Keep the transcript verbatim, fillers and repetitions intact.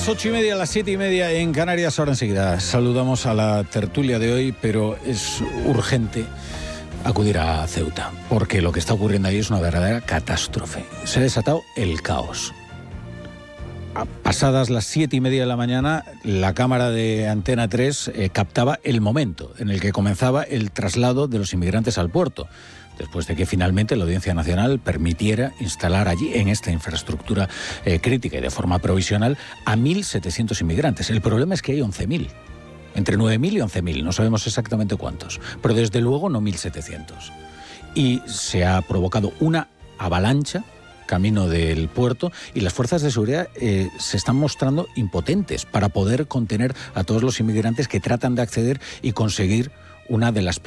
las ocho y media, las siete y media en Canarias. Ahora enseguida saludamos a la tertulia de hoy, pero es urgente acudir a Ceuta, porque lo que está ocurriendo ahí es una verdadera catástrofe. Se ha desatado el caos. Pasadas las siete y media de la mañana, la cámara de Antena tres eh, captaba el momento en el que comenzaba el traslado de los inmigrantes al puerto, después de que finalmente la Audiencia Nacional permitiera instalar allí, en esta infraestructura eh, crítica y de forma provisional, a mil setecientos inmigrantes. El problema es que hay once mil, entre nueve mil y once mil, no sabemos exactamente cuántos, pero desde luego no mil setecientos. Y se ha provocado una avalancha camino del puerto, y las fuerzas de seguridad eh, se están mostrando impotentes para poder contener a todos los inmigrantes que tratan de acceder y conseguir una de las